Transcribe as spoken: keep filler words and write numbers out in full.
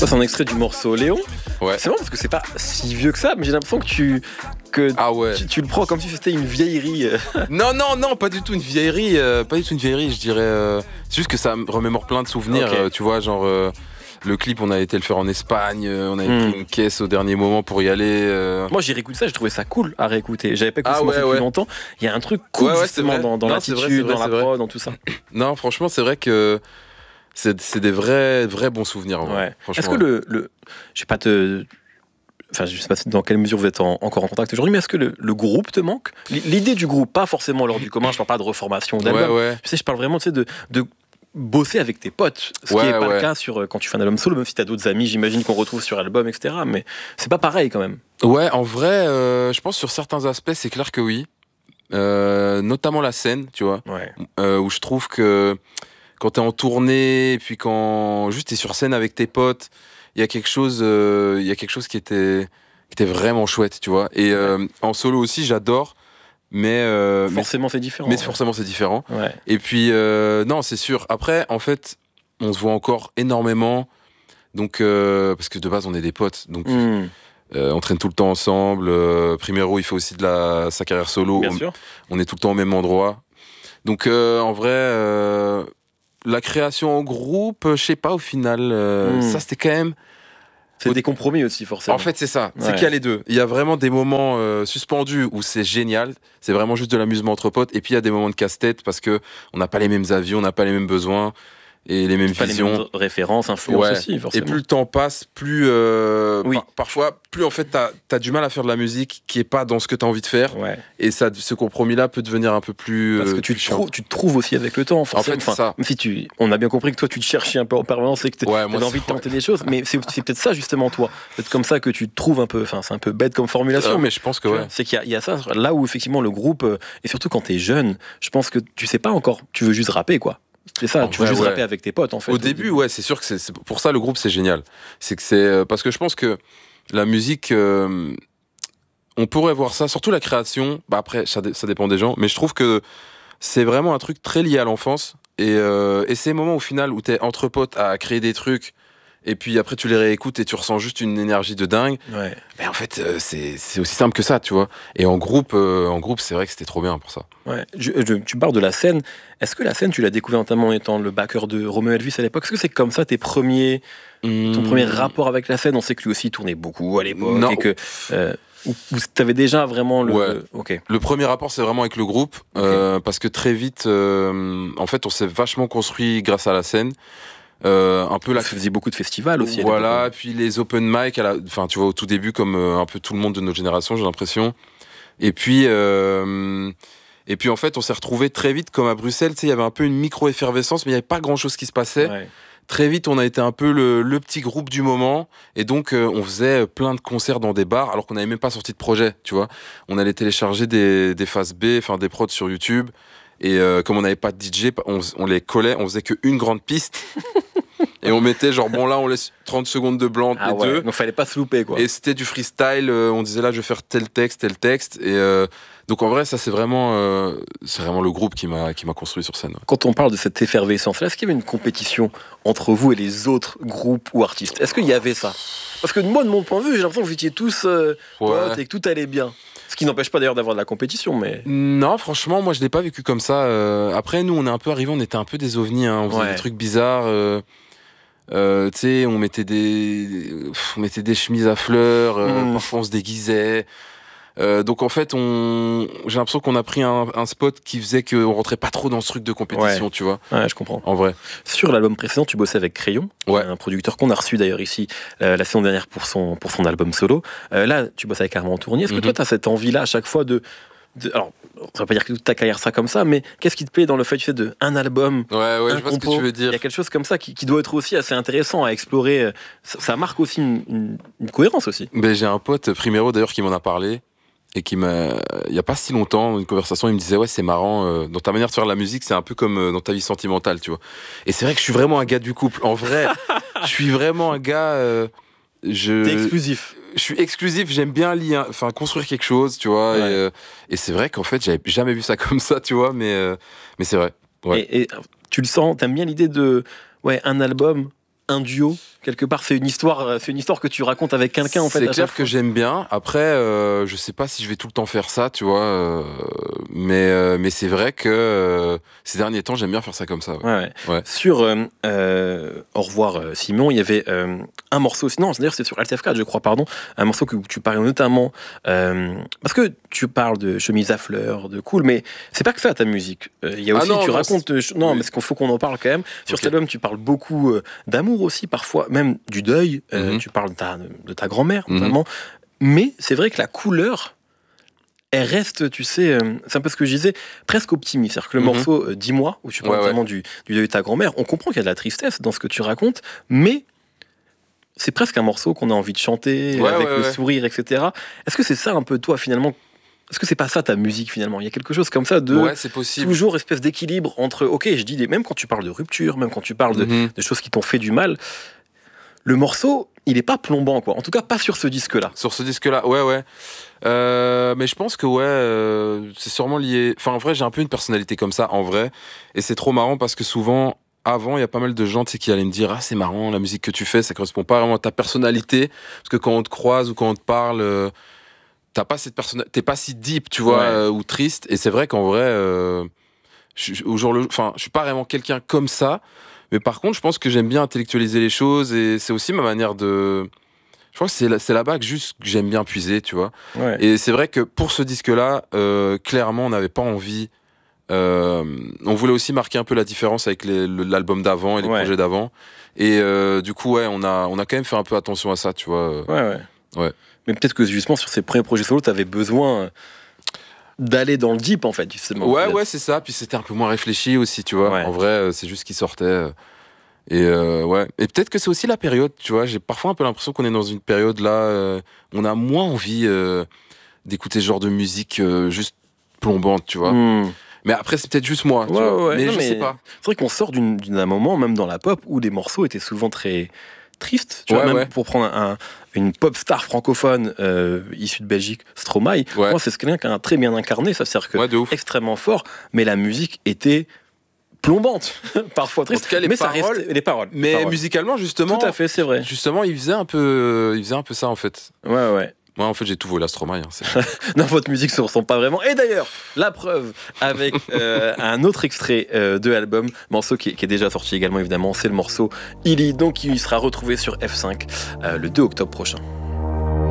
Ça, c'est un extrait du morceau Léon. Ouais. C'est marrant parce que c'est pas si vieux que ça, mais j'ai l'impression que tu que Ah ouais. tu, tu le prends comme si c'était une vieillerie. Non, non, non, pas du tout une vieillerie. Euh, pas du tout une vieillerie, je dirais. Euh, c'est juste que ça me remémore plein de souvenirs. Okay. Euh, tu vois, genre. Euh, Le clip, on a été le faire en Espagne, on a Mm. pris une caisse au dernier moment pour y aller. Euh... Moi, j'ai réécouté ça, j'ai trouvé ça cool à réécouter. J'avais pas écouté Ah ça ouais, depuis ouais. longtemps. Il y a un truc cool Ouais, ouais, justement c'est vrai. dans, dans Non, l'attitude, c'est vrai, c'est vrai, dans la c'est vrai. prod, dans tout ça. Non, franchement, c'est vrai que c'est, c'est des vrais, vrais bons souvenirs. En vrai. Ouais. Franchement, Est-ce que le, le, je sais pas te, enfin, je sais pas dans quelle mesure vous êtes en- encore en contact aujourd'hui, mais est-ce que le, le groupe te manque? L'idée du groupe, pas forcément lors du commun. Je parle pas de reformation ou d'album. Ouais, ouais. Tu sais, je parle vraiment, tu sais, de, de bosser avec tes potes, ce Ouais, qui n'est pas ouais. le cas sur, quand tu fais un album solo, même si tu as d'autres amis, j'imagine qu'on retrouve sur album, et cetera. Mais c'est pas pareil quand même. Ouais, en vrai, euh, je pense sur certains aspects, c'est clair que oui. Euh, notamment la scène, tu vois, Ouais. euh, où je trouve que quand t'es en tournée, et puis quand juste t'es sur scène avec tes potes, il y a quelque chose, euh, il y a quelque chose qui était, qui était vraiment chouette, tu vois. Et euh, en solo aussi, j'adore, mais euh, mais Forcément, c'est différent. Mais ouais. forcément, c'est différent. Ouais. Et puis, euh, non, c'est sûr. Après, en fait, on se voit encore énormément. Donc, euh, parce que de base, on est des potes. Donc, Mmh. euh, on traîne tout le temps ensemble. Euh, Primero, il fait aussi de la, sa carrière solo. Bien on, sûr. on est tout le temps au même endroit. Donc, euh, en vrai, euh, la création en groupe, je sais pas, au final, euh, Mmh. ça, c'était quand même. C'est Au- des compromis aussi, forcément. En fait, c'est ça. C'est Ouais. qu'il y a les deux. Il y a vraiment des moments euh, suspendus où c'est génial. C'est vraiment juste de l'amusement entre potes. Et puis, il y a des moments de casse-tête parce que on n'a pas les mêmes avis, on n'a pas les mêmes besoins et les mêmes pas les visions. mêmes références, influences Ouais. aussi, Et forcément. plus le temps passe, plus euh, Oui. par- parfois, plus en fait, t'as as du mal à faire de la musique qui est pas dans ce que t'as envie de faire. Ouais. Et ça, ce compromis-là peut devenir un peu plus. Parce euh, que tu plus te, chiant. trou- tu te trouves aussi avec le temps, forcément. En fait, c'est ça. Même si tu, on a bien compris que toi, tu te cherchais un peu en permanence et que tu Ouais, avais moi, envie de c'est- tenter des choses, mais c'est c'est peut-être ça, justement, toi. C'est comme ça que tu te trouves un peu, enfin, c'est un peu bête comme formulation, Euh, mais mais je pense que tu ouais. vois, c'est qu'il y a, il y a ça, là où effectivement le groupe, euh, et surtout quand t'es jeune, je pense que tu sais pas encore, tu veux juste rapper, quoi. C'est ça, En tu veux vrai, juste ouais. rapper avec tes potes, en fait. Au début, ouais, c'est sûr que c'est c'est- pour ça le groupe c'est génial. C'est que c'est euh, parce que je pense que la musique, euh, on pourrait voir ça, surtout la création. Bah après, ça, dé- ça dépend des gens, mais je trouve que c'est vraiment un truc très lié à l'enfance. Et, euh, et ces moments au final où t'es entre potes à créer des trucs, et puis après tu les réécoutes et tu ressens juste une énergie de dingue. Ouais. Mais en fait, euh, c'est c'est aussi simple que ça, tu vois. Et en groupe, euh, en groupe, c'est vrai que c'était trop bien pour ça. Ouais. Je- je- tu parles de la scène. Est-ce que la scène, tu l'as découvert notamment en étant le backer de Romeo Elvis à l'époque? Est-ce que c'est comme ça tes premiers, ton Mmh. premier rapport avec la scène? On sait que lui aussi tournait beaucoup à l'époque Non. et que euh, ou, ou t'avais déjà vraiment le. Ouais. Ok. Le premier rapport, c'est vraiment avec le groupe, euh, parce que très vite, euh, en fait, on s'est vachement construit grâce à la scène. Euh, un peu la Vous faisiez beaucoup de festivals aussi. à voilà, l'époque. puis les open mic, à la, enfin, tu vois, au tout début, comme euh, un peu tout le monde de notre génération, j'ai l'impression. Et puis, euh, et puis, en fait, on s'est retrouvés très vite, comme à Bruxelles, tu sais, il y avait un peu une micro-effervescence, mais il n'y avait pas grand-chose qui se passait. Ouais. Très vite, on a été un peu le, le petit groupe du moment, et donc euh, on faisait plein de concerts dans des bars, alors qu'on n'avait même pas sorti de projet, tu vois. On allait télécharger des, des phases B, enfin des prods sur YouTube, et euh, comme on n'avait pas de D J, on, on les collait, on faisait qu'une grande piste, et on mettait genre, bon là, on laisse trente secondes de blanc, Ah les ouais. deux, Donc fallait pas se louper, quoi. et c'était du freestyle, euh, on disait là, je vais faire tel texte, tel texte, et euh, donc en vrai, ça c'est vraiment, euh, c'est vraiment le groupe qui m'a qui m'a construit sur scène. Ouais. Quand on parle de cette effervescence-là, est-ce qu'il y avait une compétition entre vous et les autres groupes ou artistes? Est-ce qu'il y avait ça? Parce que moi, de mon point de vue, j'ai l'impression que vous étiez tous euh, potes et que tout allait bien. Ce qui n'empêche pas d'ailleurs d'avoir de la compétition, mais... Non, franchement, moi je l'ai pas vécu comme ça. Euh, après, nous, on est un peu arrivés, on était un peu des ovnis, hein. On faisait Ouais. des trucs bizarres. Euh, euh, tu sais, on mettait des, pff, on mettait des chemises à fleurs. Euh, Mm. Parfois, on se déguisait. Euh, donc en fait, on, j'ai l'impression qu'on a pris un, un spot qui faisait qu'on rentrait pas trop dans ce truc de compétition, Ouais. tu vois. Ouais, je comprends. En vrai. Sur l'album précédent, tu bossais avec Crayon, Ouais. un producteur qu'on a reçu d'ailleurs ici euh, la saison dernière pour son, pour son album solo. Euh, là, tu bosses avec Armand Tournier. Est-ce que Mhm. toi, tu as cette envie-là à chaque fois de, de... Alors, on va pas dire que toute ta carrière sera comme ça, mais qu'est-ce qui te plaît dans le fait, tu sais, de un album, Ouais, ouais, un je vois ce que compo? tu veux Il dire. y a quelque chose comme ça qui, qui doit être aussi assez intéressant à explorer. Euh, Ça, ça marque aussi une, une- une cohérence aussi. Ben, j'ai un pote, Primero d'ailleurs, qui m'en a parlé. Et qui m'a, il y a pas si longtemps, dans une conversation, il me disait ouais, c'est marrant, euh, dans ta manière de faire la musique, c'est un peu comme euh, dans ta vie sentimentale, tu vois. Et c'est vrai que je suis vraiment un gars du couple. En vrai, je suis vraiment un gars. Euh, je, T'es exclusif. je suis exclusif. J'aime bien lier, enfin construire quelque chose, tu vois. Ouais. Et, euh, et c'est vrai qu'en fait, j'avais jamais vu ça comme ça, tu vois. Mais, euh, mais c'est vrai. Ouais. Et, et tu le sens, t'aimes bien l'idée de ouais, un album, un duo quelque part, c'est une histoire, c'est une histoire que tu racontes avec quelqu'un en fait. C'est clair que j'aime bien. Après, euh, je sais pas si je vais tout le temps faire ça, tu vois. Euh, mais euh, mais c'est vrai que euh, ces derniers temps, j'aime bien faire ça comme ça. Ouais. Ouais, ouais. Ouais. Sur euh, euh, Au revoir euh, Simon, il y avait euh, un morceau. Non, d'ailleurs c'était sur Alt F quatre, je crois, pardon. Un morceau que tu parlais notamment euh, parce que tu parles de chemise à fleurs, de cool, mais c'est pas que ça ta musique. Il euh, y a aussi, ah non, tu non, racontes. Euh, non, oui. mais il faut qu'on en parle quand même. Sur okay. cet album, tu parles beaucoup euh, d'amour aussi, parfois même du deuil. Euh, mm-hmm. Tu parles de ta, de ta grand-mère, mm-hmm. notamment. Mais c'est vrai que la couleur, elle reste, tu sais, euh, c'est un peu ce que je disais, presque optimiste. C'est-à-dire que le mm-hmm. morceau euh, Dis-moi, où tu parles ouais, notamment ouais. Du, du deuil de ta grand-mère, on comprend qu'il y a de la tristesse dans ce que tu racontes, mais c'est presque un morceau qu'on a envie de chanter, ouais, avec ouais, le ouais. sourire, et cetera. Est-ce que c'est ça un peu toi, finalement ? Est-ce que c'est pas ça ta musique finalement ? Il y a quelque chose comme ça de ouais, c'est possible. Toujours espèce d'équilibre entre, ok, je dis, même quand tu parles de rupture, même quand tu parles de, mm-hmm. de choses qui t'ont fait du mal, le morceau, il est pas plombant, quoi. En tout cas, pas sur ce disque-là. Sur ce disque-là, ouais, ouais. Euh, mais je pense que, ouais, euh, c'est sûrement lié... Enfin, en vrai, j'ai un peu une personnalité comme ça, en vrai. Et c'est trop marrant parce que souvent, avant, il y a pas mal de gens, tu sais, qui allaient me dire « Ah, c'est marrant, la musique que tu fais, ça correspond pas vraiment à ta personnalité. » Parce que quand on te croise ou quand on te parle... Euh, t'as pas cette personne, t'es pas si deep, tu vois, ouais. euh, ou triste. Et c'est vrai qu'en vrai, euh, je, au jour le, enfin, je suis pas vraiment quelqu'un comme ça. Mais par contre, je pense que j'aime bien intellectualiser les choses et c'est aussi ma manière de. Je crois que c'est, là, c'est là-bas que juste que j'aime bien puiser, tu vois. Ouais. Et c'est vrai que pour ce disque-là, euh, clairement, on n'avait pas envie. Euh, on voulait aussi marquer un peu la différence avec les, le, l'album d'avant et les ouais. projets d'avant. Et euh, du coup, ouais, on a, on a quand même fait un peu attention à ça, tu vois. Ouais, ouais. Ouais. Mais peut-être que justement sur ces premiers projets solo, t'avais besoin d'aller dans le deep en fait, justement. Ouais, ouais, c'est ça. Puis c'était un peu moins réfléchi aussi, tu vois. Ouais. En vrai, c'est juste qu'il sortait. Et euh, ouais. Et peut-être que c'est aussi la période, tu vois. J'ai parfois un peu l'impression qu'on est dans une période là, euh, on a moins envie euh, d'écouter ce genre de musique euh, juste plombante, tu vois. Mm. Mais après, c'est peut-être juste moi, ouais, tu vois. Ouais, mais non, je mais sais pas. C'est vrai qu'on sort d'une, d'un moment, même dans la pop, où les morceaux étaient souvent très tristes. Tu ouais, vois, même ouais. pour prendre un, une pop star francophone euh, issue de Belgique, Stromae, ouais. moi, c'est quelqu'un qui a très bien incarné. Ça veut dire que ouais, extrêmement fort, mais la musique était plombante, parfois triste. En tout cas, les mais paroles, ça reste, les paroles. Mais les paroles. Musicalement, justement. Tout à fait, c'est vrai. Justement, il faisait un peu, il faisait un peu ça en fait. Ouais, ouais. Moi, en fait, j'ai tout volé à Stromae. Hein, c'est... non, votre musique se ressemble pas vraiment. Et d'ailleurs, la preuve avec euh, un autre extrait euh, de l'album, morceau qui est, qui est déjà sorti également, évidemment, c'est le morceau Illy, donc il sera retrouvé sur F cinq euh, le deux octobre prochain.